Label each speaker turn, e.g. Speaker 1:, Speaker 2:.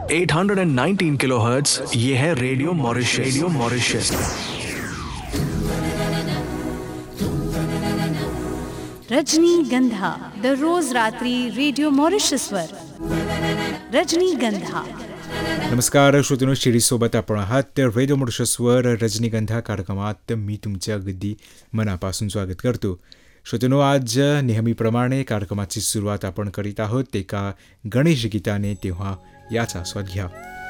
Speaker 1: 819 kilohertz, ये है radio Mauritius. Radio Mauritius.
Speaker 2: रजनीगंधा दररोज रात्री रेडिओ मॉरिशसवर. रजनीगंधा.
Speaker 3: नमस्कार श्रोत्यांनो, शिरीसोबत आपण आहात रेडिओ मॉरिशसवर. रजनीगंधा कार्यक्रमात मी तुमच्या अगदी मनापासून स्वागत करतो. श्रोत्यांनो, आज नेहमीप्रमाणे कार्यक्रमाची सुरुवात आपण करीत आहोत एका गणेश गीताने, तेव्हा याचा आस्वाद घ्या.